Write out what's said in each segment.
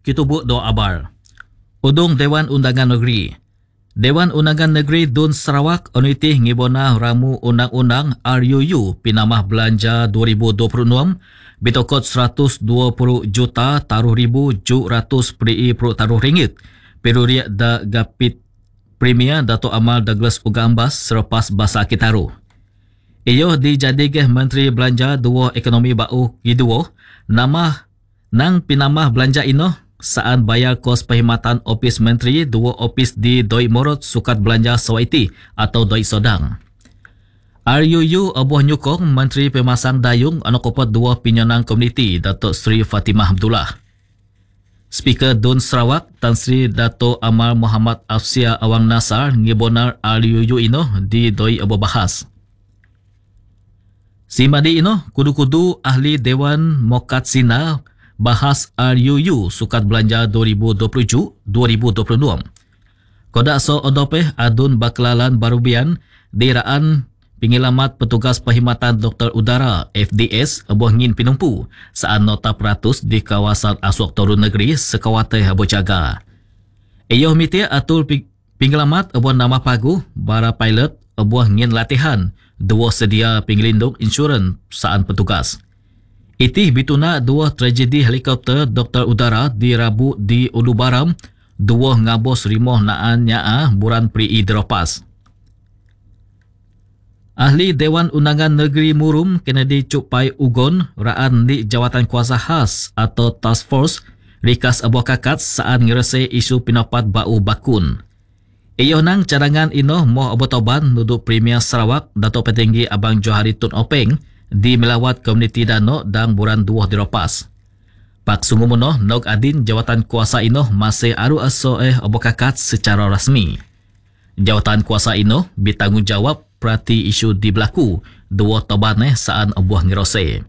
kitubuk do abar. Udung Dewan Undangan Negeri. Dewan Undangan Negeri Dun Sarawak onitih ngibona ramu undang-undang RUU Pinamah Belanja 2026 bitokot 120 juta taruh ribu ju ratus peri pro taruh ringgit. Peruria da gapit Premier Dato' Amal Douglas Uga Ambas selepas basa kitaru. Iyo dijadikan Menteri Belanja Dua Ekonomi Bau Giduo nama nang pinamah belanja ino saan bayar kos perkhidmatan Opis Menteri dua opis di Doi Morot Sukat Belanja Sawaiti atau Doi Sodang. RUU abuh nyukong Menteri Pemasang Dayung anak kopot dua pinyanang komuniti Datuk Seri Fatimah Abdullah. Speaker Dun Sarawak Tan Sri Dato' Amal Muhammad Afsia Awang Nasar ngibonar RUU ino di Doi abuh bahas. Si madi ino kudu-kudu ahli Dewan Mokat Sina bahas RUU Sukat Belanja 2027-2026. Kodak so odopeh adun baklalan barubian diraan Pengilamat Petugas Perkhidmatan Doktor Udara FDS abuh ngin pinumpu saan nota peratus di kawasan Aswak Torun Negeri sekawate abuh jaga. Iyo mitia atul pengilamat abuh nama pagu bara pilot abuh ngin latihan dua sedia pengelindung insurans saan petugas. Itih bituna dua tragedi helikopter Doktor Udara di Rabu di Ulu Baram, dua ngabos rimoh naan nyaa buran prii dropas. Ahli Dewan Undangan Negeri Murum Kennedy Cupai Ugon raan di Jawatan Kuasa Khas atau Task Force rikas abuh kakat saat ngerese isu pinapat bau bakun. Iyo nang cadangan ino moh abuh toban nuduk Premier Sarawak Dato' Petinggi Abang Johari Tun Openg di melawat komuniti Dano dan buran duah diropas. Pak sungguh nog adin jawatan kuasa ino masih aru aso abuh kakat secara rasmi. Jawatan kuasa ino bertanggungjawab perhati isu di berlaku dua toban saan abuh ngirose.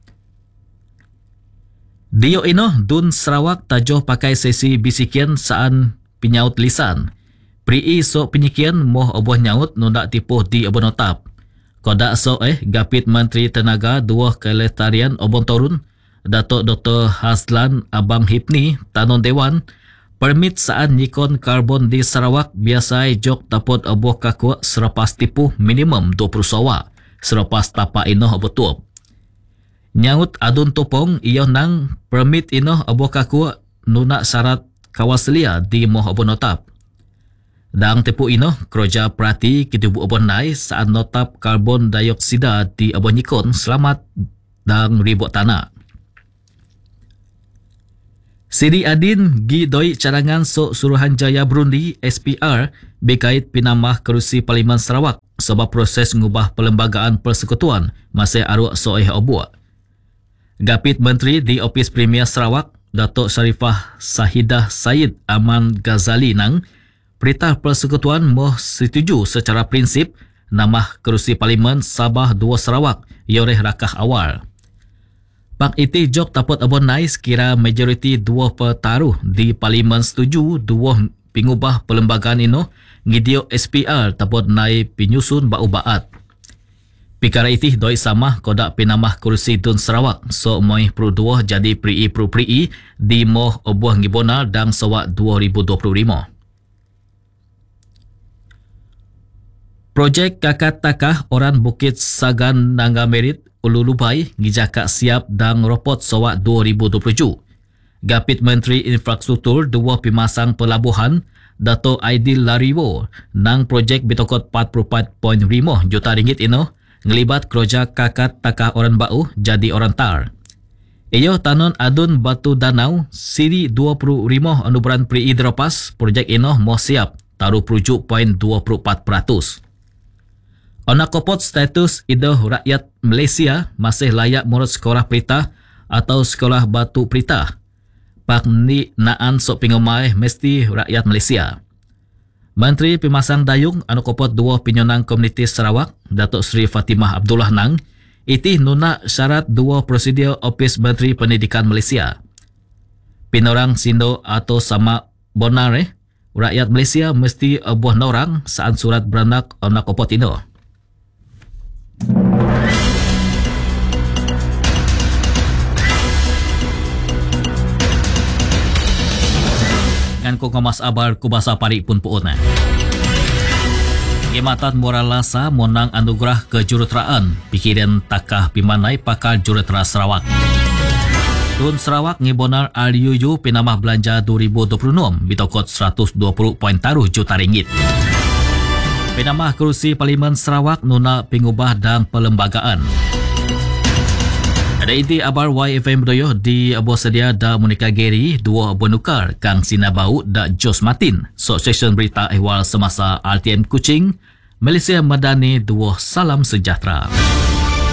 Dio ino Dun Sarawak tajoh pakai sesi bisikian saan penyaut lisan. Prii sok penyikian moh abuh nyaut nundak tipuh di abuh notap. Kodak sok gapit Menteri Tenaga dua Kelestarian Obon Torun Dato' Dr. Haslan Abang Hipni Tanon Dewan permit saat nyikon karbon di Sarawak biasa jok tapot abuh kaku selepas tipu minimum 20 sawa selepas tapak inoh abuh tuop. Nyaut adun topong iyo nang permit inoh abuh kaku nunak syarat kawaselia di moh abuh notap. Dang tipu inoh kerja perhati kitibu abuh nai saat notap karbon dioksida di abuh nyikon selamat dang ribut tanah. Siri Adin Gi Doi Cadangan Sok Suruhanjaya Burundi SPR berkait pinamah kerusi Parlimen Sarawak sebab proses mengubah perlembagaan persekutuan masih aruk soeh obuak. Gapit Menteri di Opis Premier Sarawak Datuk Sharifah Sahidah Said Aman Ghazali nang perintah persekutuan moh setuju secara prinsip namah kerusi Parlimen Sabah 2 Sarawak yoreh rakah awal. Pak iti jok tapot abon nais kira majoriti dua petaruh di Parlimen setuju dua pengubah perlembagaan ino ngidio SPR tapot nai penyusun bau baat. Pikara itih doi samah kodak pinamah kursi Dun Sarawak so moih pro dua jadi prii pro prii di moh obuah ngibona dang sawak 2025. Projek Kakat Takah Orang Bukit Sagan Nangga Merit Ulu Lubai ngijaka siap dang ropot sawak 2027. Gapit Menteri Infrastruktur dua pimasang pelabuhan Dato' Aidil Lariwo nang projek bitokot 44.5 juta ringgit ino ngelibat kerja Kakat Takah Orang Bau jadi orang tar. Iyo tanon adun batu danau siri 25 anuberan prii dropas projek ino mau siap taruh perujuk poin 24%. Onak kopot status idoh rakyat Malaysia masih layak murut sekolah perintah atau sekolah batu perintah. Pak ni naan sok pingomai mesti rakyat Malaysia. Menteri Pemasang Dayung anu kopot dua penyonang komuniti Sarawak Datuk Seri Fatimah Abdullah nang itih nunak syarat dua prosedur Opis Menteri Pendidikan Malaysia. Pinorang sindo atau sama bonar rakyat Malaysia mesti abuh norang saat surat beranak onak kopot ino. ko ngamas abar ku basa parik pun puon. Gematan Moral Lasa monang anugerah kejuruteraan pikiran takah pimanai pakar jurutera Sarawak. Tun Sarawak ngibonar RUU Penamah Belanja 2026 bitokot 120.3 juta ringgit. Penamah kerusi Parlimen Sarawak nuna pengubah dan pelembagaan. Ada inti abar YFM Doyo di Abu Sedia da Monika Geri, dua benukar Kang Sinabau da Jos Martin. So section berita ehwal semasa RTM Kuching, Malaysia Madani dua salam sejahtera.